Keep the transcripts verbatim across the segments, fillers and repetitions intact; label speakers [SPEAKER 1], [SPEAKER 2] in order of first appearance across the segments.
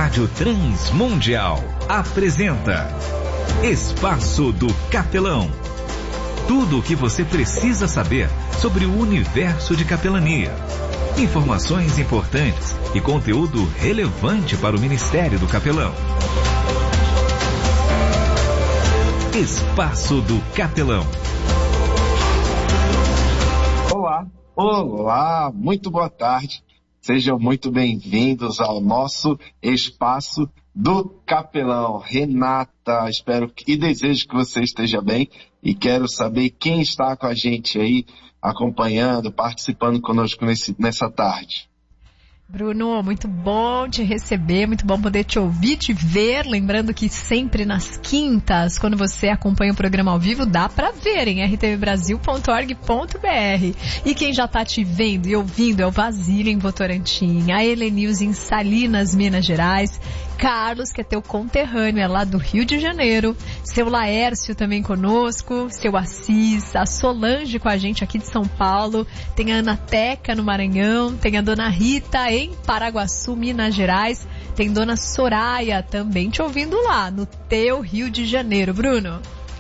[SPEAKER 1] Rádio Transmundial apresenta Espaço do Capelão. Tudo o que você precisa saber sobre o universo de capelania. Informações importantes e conteúdo relevante para o Ministério do Capelão. Espaço do Capelão.
[SPEAKER 2] Olá, olá, muito boa tarde. Sejam muito bem-vindos ao nosso Espaço do Capelão. Renata, espero que, e desejo que você esteja bem e quero saber quem está com a gente aí, acompanhando, participando conosco nesse, nessa tarde.
[SPEAKER 3] Bruno, muito bom te receber, muito bom poder te ouvir, te ver, lembrando que sempre nas quintas, quando você acompanha o programa ao vivo, dá pra ver em r t v brasil ponto org ponto b r. E quem já tá te vendo e ouvindo é o Basílio em Votorantim, a Helenilze em Salinas, Minas Gerais, Carlos, que é teu conterrâneo, é lá do Rio de Janeiro, seu Laércio também conosco, seu Assis, a Solange com a gente aqui de São Paulo, tem a Ana Teca no Maranhão, tem a Dona Rita em Paraguaçu, Minas Gerais, tem Dona Soraya também te ouvindo lá no teu Rio de Janeiro, Bruno.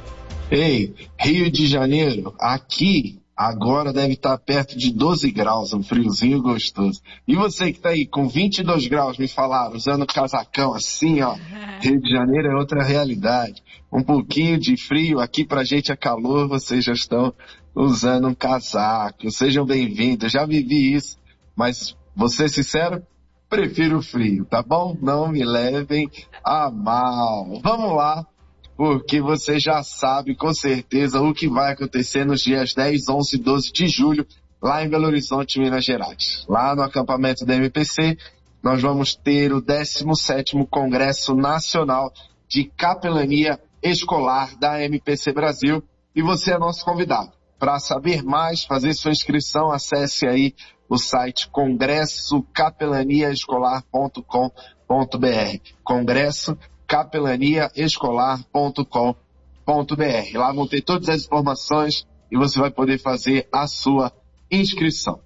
[SPEAKER 2] Ei, Rio de Janeiro, aqui agora deve estar perto de doze graus, um friozinho gostoso. E você que está aí com vinte e dois graus, me falaram, usando casacão assim, ó, Rio de Janeiro é outra realidade. Um pouquinho de frio, aqui pra gente é calor, vocês já estão usando um casaco. Sejam bem-vindos, já vivi isso, mas vou ser sincero, prefiro o frio, tá bom? Não me levem a mal. Vamos lá, porque você já sabe com certeza o que vai acontecer nos dias dez, onze e doze de julho, lá em Belo Horizonte, Minas Gerais. Lá no acampamento da M P C, nós vamos ter o décimo sétimo Congresso Nacional de Capelania Escolar da M P C Brasil, e você é nosso convidado. Para saber mais, fazer sua inscrição, acesse aí o site congresso capelania escolar ponto com ponto b r. congresso capelania escolar ponto com ponto b r. Lá vão ter todas as informações e você vai poder fazer a sua inscrição.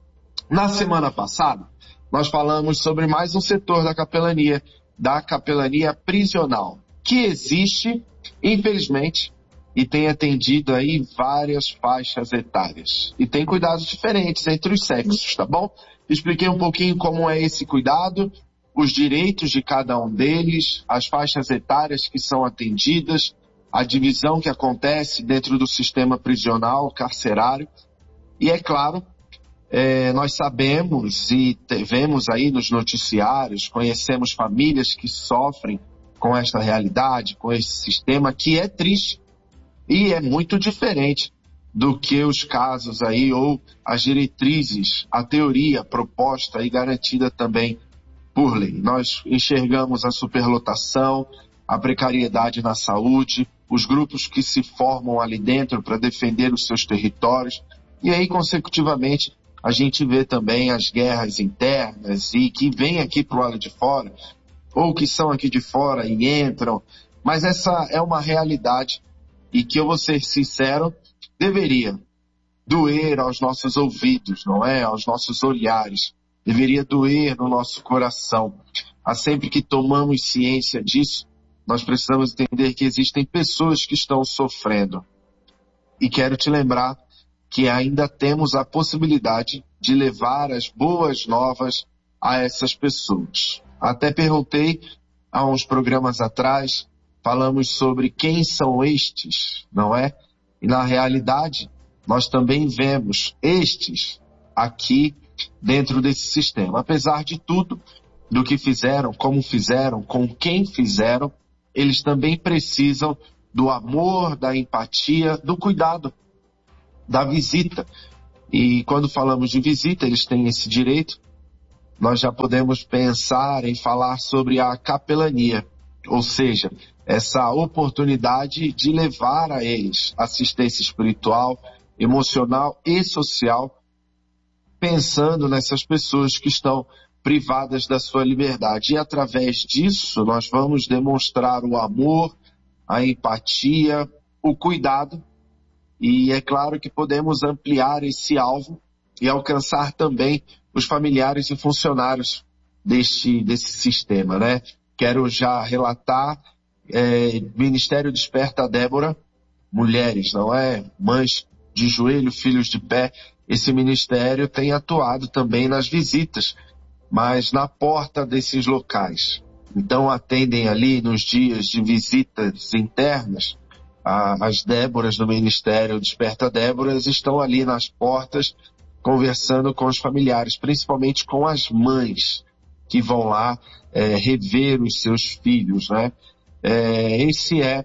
[SPEAKER 2] Na semana passada, nós falamos sobre mais um setor da capelania, da capelania prisional, que existe, infelizmente, e tem atendido aí várias faixas etárias. E tem cuidados diferentes entre os sexos, tá bom? Expliquei um pouquinho como é esse cuidado, os direitos de cada um deles, as faixas etárias que são atendidas, a divisão que acontece dentro do sistema prisional, carcerário. E é claro, é, nós sabemos e vemos aí nos noticiários, conhecemos famílias que sofrem com esta realidade, com esse sistema que é triste. E é muito diferente do que os casos aí, ou as diretrizes, a teoria proposta e garantida também por lei. Nós enxergamos a superlotação, a precariedade na saúde, os grupos que se formam ali dentro para defender os seus territórios. E aí, consecutivamente, a gente vê também as guerras internas e que vêm aqui para o lado de fora, ou que são aqui de fora e entram. Mas essa é uma realidade e que, eu vou ser sincero, deveria doer aos nossos ouvidos, não é? Aos nossos olhares. Deveria doer no nosso coração. A sempre que tomamos ciência disso, nós precisamos entender que existem pessoas que estão sofrendo. E quero te lembrar que ainda temos a possibilidade de levar as boas novas a essas pessoas. Até perguntei há uns programas atrás, falamos sobre quem são estes, não é? E na realidade, nós também vemos estes aqui dentro desse sistema. Apesar de tudo, do que fizeram, como fizeram, com quem fizeram, eles também precisam do amor, da empatia, do cuidado, da visita. E quando falamos de visita, eles têm esse direito, nós já podemos pensar em falar sobre a capelania, ou seja, essa oportunidade de levar a eles assistência espiritual, emocional e social, pensando nessas pessoas que estão privadas da sua liberdade. E através disso, nós vamos demonstrar o amor, a empatia, o cuidado. E é claro que podemos ampliar esse alvo e alcançar também os familiares e funcionários deste, desse sistema, né? Quero já relatar, é, Ministério Desperta Débora, mulheres, não é? Mães de joelho, filhos de pé. Esse ministério tem atuado também nas visitas, mas na porta desses locais. Então atendem ali nos dias de visitas internas, a, as Déboras do Ministério Desperta Déboras estão ali nas portas conversando com os familiares, principalmente com as mães que vão lá é, rever os seus filhos, né? É, esse é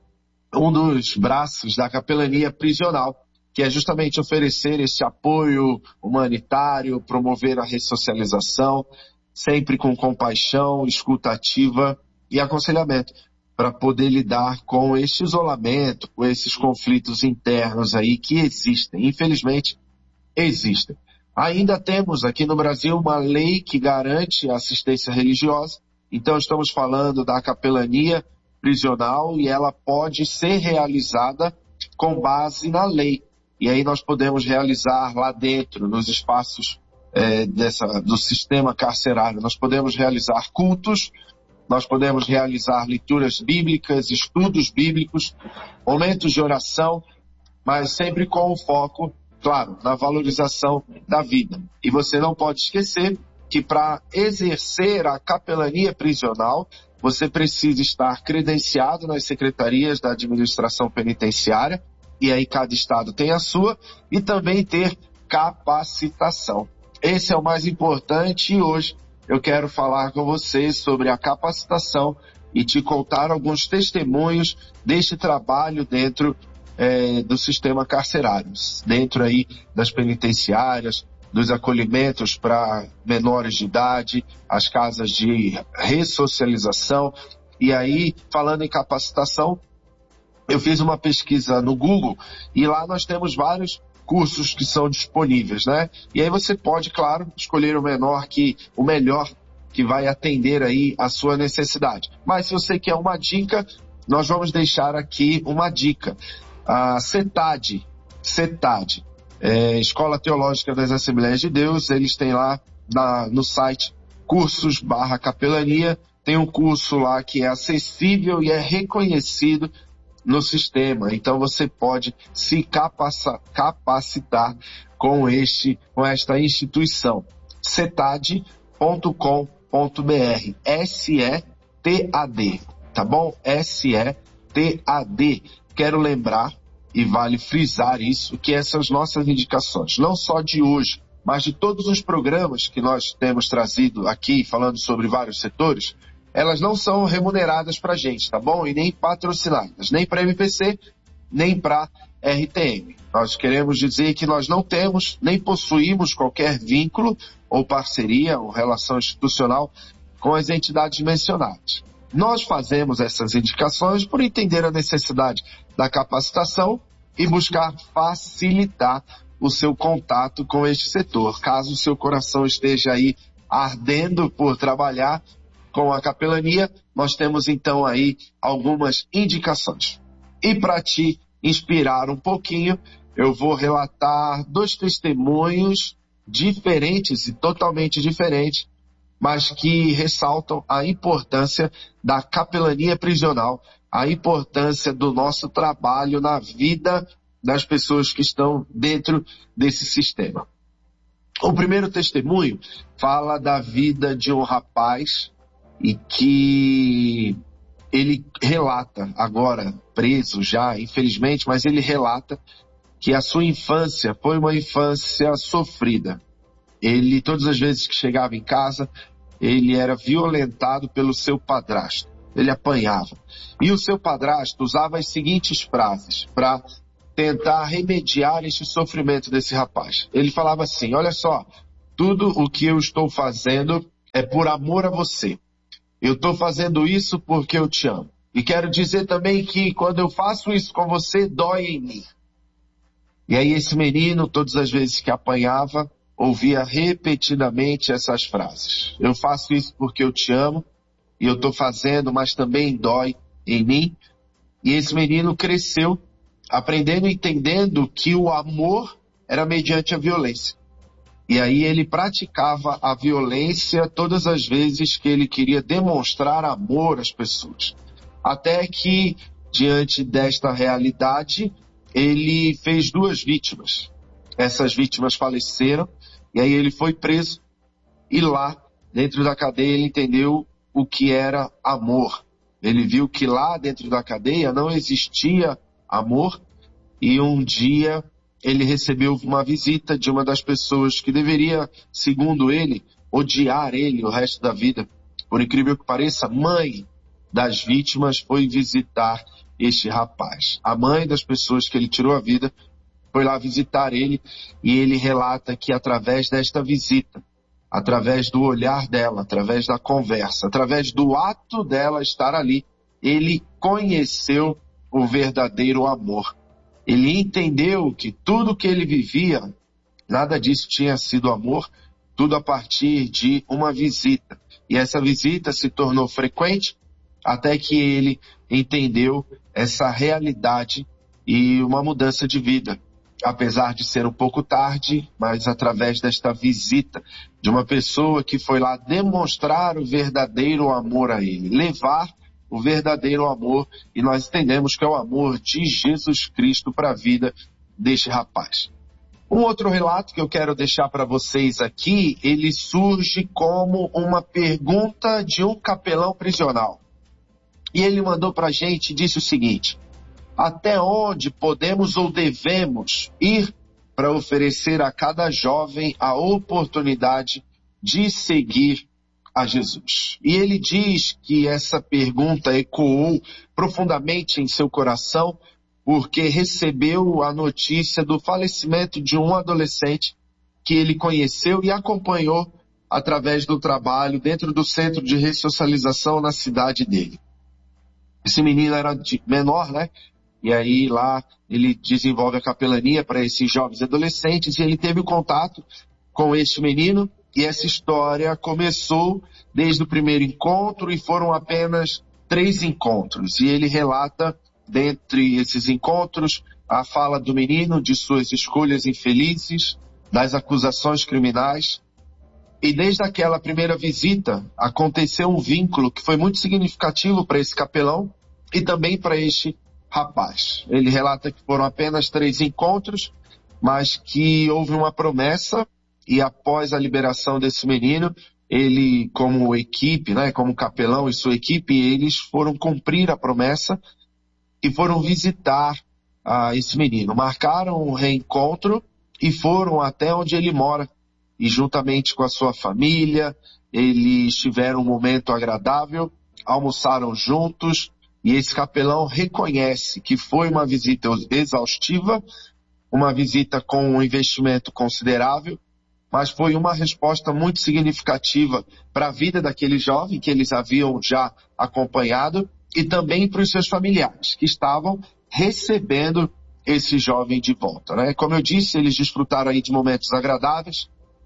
[SPEAKER 2] um dos braços da capelania prisional, que é justamente oferecer esse apoio humanitário, promover a ressocialização, sempre com compaixão, escuta ativa e aconselhamento, para poder lidar com esse isolamento, com esses conflitos internos aí que existem. Infelizmente, existem. Ainda temos aqui no Brasil uma lei que garante a assistência religiosa, então estamos falando da capelania prisional e ela pode ser realizada com base na lei. E aí nós podemos realizar lá dentro, nos espaços é, dessa, do sistema carcerário, nós podemos realizar cultos, nós podemos realizar leituras bíblicas, estudos bíblicos, momentos de oração, mas sempre com o foco, claro, na valorização da vida. E você não pode esquecer que para exercer a capelania prisional, você precisa estar credenciado nas secretarias da administração penitenciária, e aí cada estado tem a sua, e também ter capacitação. Esse é o mais importante e hoje eu quero falar com vocês sobre a capacitação e te contar alguns testemunhos deste trabalho dentro é, do sistema carcerário, dentro aí das penitenciárias, dos acolhimentos para menores de idade, as casas de ressocialização. E aí, falando em capacitação, eu fiz uma pesquisa no Google e lá nós temos vários cursos que são disponíveis, né? E aí você pode, claro, escolher o menor que, o melhor que vai atender aí a sua necessidade. Mas se você quer uma dica, nós vamos deixar aqui uma dica. A CETAD, CETAD, é, Escola Teológica das Assembleias de Deus, eles têm lá na, no site cursos barra capelania, tem um curso lá que é acessível e é reconhecido no sistema, então você pode se capacita, capacitar com, este, com esta instituição, cetad ponto com ponto br, S E T A D, tá bom? S E T A D. Quero lembrar, e vale frisar isso, que essas nossas indicações, não só de hoje, mas de todos os programas que nós temos trazido aqui, falando sobre vários setores, elas não são remuneradas para a gente, tá bom? E nem patrocinadas, nem para M P C, nem para R T M. Nós queremos dizer que nós não temos, nem possuímos qualquer vínculo ou parceria ou relação institucional com as entidades mencionadas. Nós fazemos essas indicações por entender a necessidade da capacitação e buscar facilitar o seu contato com este setor. Caso o seu coração esteja aí ardendo por trabalhar com a capelania, nós temos então aí algumas indicações. E para te inspirar um pouquinho, eu vou relatar dois testemunhos diferentes e totalmente diferentes, mas que ressaltam a importância da capelania prisional, a importância do nosso trabalho na vida das pessoas que estão dentro desse sistema. O primeiro testemunho fala da vida de um rapaz e que ele relata, agora preso já, infelizmente, mas ele relata que a sua infância foi uma infância sofrida. Ele, todas as vezes que chegava em casa, ele era violentado pelo seu padrasto. Ele apanhava. E o seu padrasto usava as seguintes frases para tentar remediar este sofrimento desse rapaz. Ele falava assim: olha só, tudo o que eu estou fazendo é por amor a você. Eu estou fazendo isso porque eu te amo. E quero dizer também que quando eu faço isso com você, dói em mim. E aí esse menino, todas as vezes que apanhava, ouvia repetidamente essas frases. Eu faço isso porque eu te amo, e eu estou fazendo, mas também dói em mim. E esse menino cresceu aprendendo e entendendo que o amor era mediante a violência. E aí ele praticava a violência todas as vezes que ele queria demonstrar amor às pessoas. Até que, diante desta realidade, ele fez duas vítimas. Essas vítimas faleceram, e aí ele foi preso, e lá, dentro da cadeia, ele entendeu o que era amor. Ele viu que lá dentro da cadeia não existia amor, e um dia ele recebeu uma visita de uma das pessoas que deveria, segundo ele, odiar ele o resto da vida. Por incrível que pareça, a mãe das vítimas foi visitar este rapaz. A mãe das pessoas que ele tirou a vida foi lá visitar ele, e ele relata que através desta visita, através do olhar dela, através da conversa, através do ato dela estar ali, ele conheceu o verdadeiro amor. Ele entendeu que tudo que ele vivia, nada disso tinha sido amor, tudo a partir de uma visita. E essa visita se tornou frequente até que ele entendeu essa realidade e uma mudança de vida. Apesar de ser um pouco tarde, mas através desta visita de uma pessoa que foi lá demonstrar o verdadeiro amor a ele, levar o verdadeiro amor, e nós entendemos que é o amor de Jesus Cristo para a vida deste rapaz. Um outro relato que eu quero deixar para vocês aqui, ele surge como uma pergunta de um capelão prisional. E ele mandou para a gente e disse o seguinte: até onde podemos ou devemos ir para oferecer a cada jovem a oportunidade de seguir a Jesus? E ele diz que essa pergunta ecoou profundamente em seu coração, porque recebeu a notícia do falecimento de um adolescente que ele conheceu e acompanhou através do trabalho dentro do centro de ressocialização na cidade dele. Esse menino era menor, né? E aí lá ele desenvolve a capelania para esses jovens adolescentes, e ele teve contato com este menino, e essa história começou desde o primeiro encontro, e foram apenas três encontros. E ele relata, dentre esses encontros, a fala do menino, de suas escolhas infelizes, das acusações criminais. E desde aquela primeira visita, aconteceu um vínculo que foi muito significativo para esse capelão e também para este rapaz. Ele relata que foram apenas três encontros, mas que houve uma promessa, e após a liberação desse menino, ele, como equipe, né, como capelão e sua equipe, eles foram cumprir a promessa e foram visitar ah, esse menino. Marcaram um reencontro e foram até onde ele mora. E juntamente com a sua família, eles tiveram um momento agradável, almoçaram juntos, e esse capelão reconhece que foi uma visita exaustiva, uma visita com um investimento considerável, mas foi uma resposta muito significativa para a vida daquele jovem que eles haviam já acompanhado, e também para os seus familiares, que estavam recebendo esse jovem de volta, né? Como eu disse, eles desfrutaram aí de momentos agradáveis,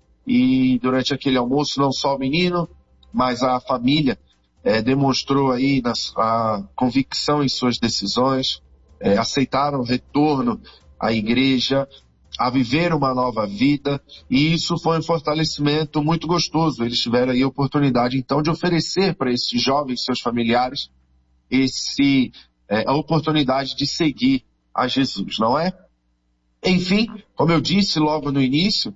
[SPEAKER 2] e durante aquele almoço, não só o menino, mas a família é, demonstrou aí nas, a convicção em suas decisões, é, aceitaram o retorno à igreja, a viver uma nova vida, e isso foi um fortalecimento muito gostoso. Eles tiveram aí a oportunidade, então, de oferecer para esses jovens, seus familiares, esse, é, a oportunidade de seguir a Jesus, não é? Enfim, como eu disse logo no início,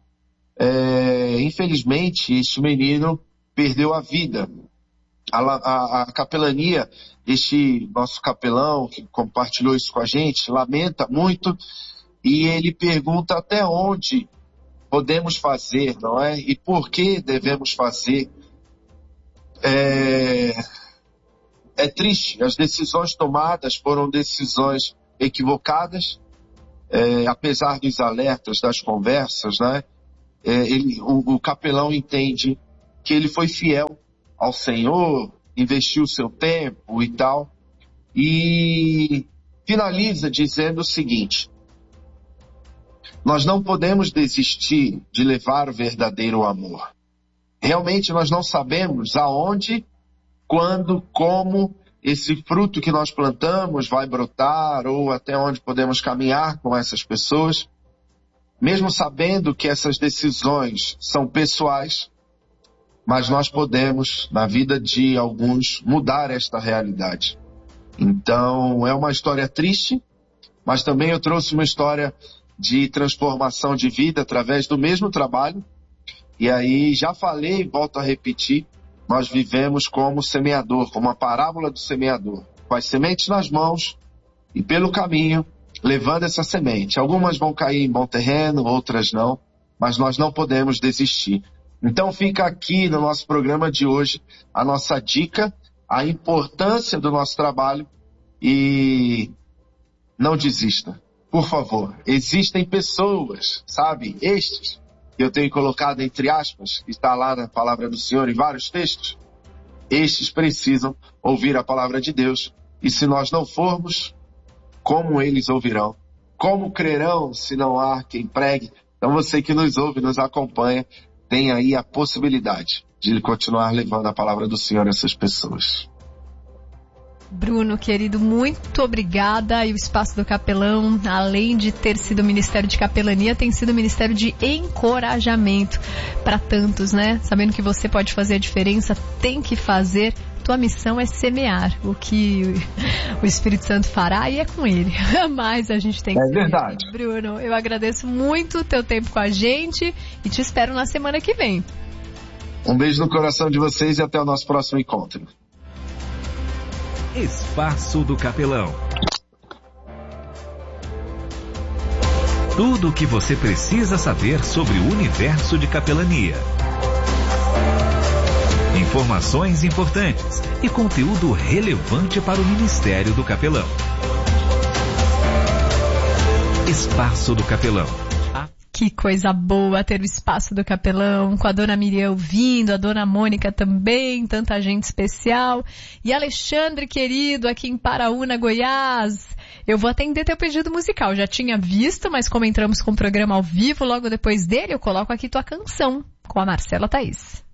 [SPEAKER 2] é, infelizmente, este menino perdeu a vida. A, a, a capelania, este nosso capelão que compartilhou isso com a gente, lamenta muito, e ele pergunta até onde podemos fazer, não é? E por que devemos fazer. É, é triste, as decisões tomadas foram decisões equivocadas, é, apesar dos alertas, das conversas, né? É, ele, o, o capelão entende que ele foi fiel ao Senhor, investiu seu tempo e tal, e finaliza dizendo o seguinte: nós não podemos desistir de levar o verdadeiro amor. Realmente nós não sabemos aonde, quando, como esse fruto que nós plantamos vai brotar, ou até onde podemos caminhar com essas pessoas, mesmo sabendo que essas decisões são pessoais, mas nós podemos, na vida de alguns, mudar esta realidade. Então, é uma história triste, mas também eu trouxe uma história de transformação de vida através do mesmo trabalho. E aí, já falei, volto a repetir, nós vivemos como semeador, como a parábola do semeador, com as sementes nas mãos e pelo caminho, levando essa semente. Algumas vão cair em bom terreno, outras não, mas nós não podemos desistir. Então fica aqui no nosso programa de hoje a nossa dica, a importância do nosso trabalho e não desista. Por favor, existem pessoas, sabe, estes, que eu tenho colocado entre aspas, que está lá na palavra do Senhor em vários textos, estes precisam ouvir a palavra de Deus. E se nós não formos, como eles ouvirão? Como crerão se não há quem pregue? Então você que nos ouve, nos acompanha, tem aí a possibilidade de continuar levando a palavra do Senhor a essas pessoas.
[SPEAKER 3] Bruno, querido, muito obrigada. E o Espaço do Capelão, além de ter sido Ministério de Capelania, tem sido Ministério de encorajamento para tantos, né? Sabendo que você pode fazer a diferença, tem que fazer. Tua missão é semear o que o Espírito Santo fará e é com ele. Mas a gente tem que...
[SPEAKER 2] É verdade.
[SPEAKER 3] Bruno, eu agradeço muito o teu tempo com a gente e te espero na semana que vem.
[SPEAKER 2] Um beijo no coração de vocês e até o nosso próximo encontro.
[SPEAKER 1] Espaço do Capelão. Tudo o que você precisa saber sobre o universo de capelania. Informações importantes e conteúdo relevante para o Ministério do Capelão. Espaço do Capelão.
[SPEAKER 3] Que coisa boa ter o Espaço do Capelão, com a dona Miriam vindo, a dona Mônica também, tanta gente especial. E Alexandre, querido, aqui em Paraúna, Goiás. Eu vou atender teu pedido musical. Já tinha visto, mas como entramos com o programa ao vivo, logo depois dele, eu coloco aqui tua canção, com a Marcela Thaís.